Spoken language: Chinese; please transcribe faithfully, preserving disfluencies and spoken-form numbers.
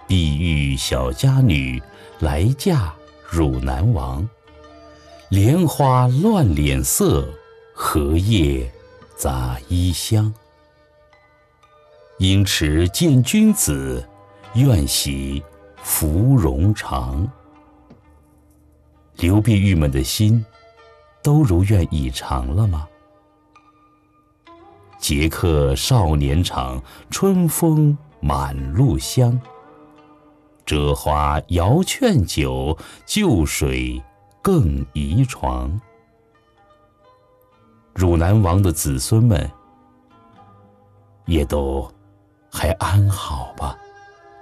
碧玉小家女，来嫁汝南王。莲花乱脸色，荷叶杂衣香。应持见君子，愿喜芙蓉长。刘碧玉们的心都如愿以偿了吗？节客少年场，春风满路香。折花摇劝酒，旧水更移床。汝南王的子孙们也都还安好吧。